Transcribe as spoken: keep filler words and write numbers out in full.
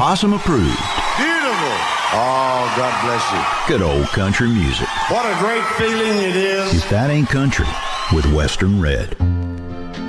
Possum approved. Beautiful. Oh, God bless you. Good old country music. What a great feeling it is. If that ain't country with Western Red.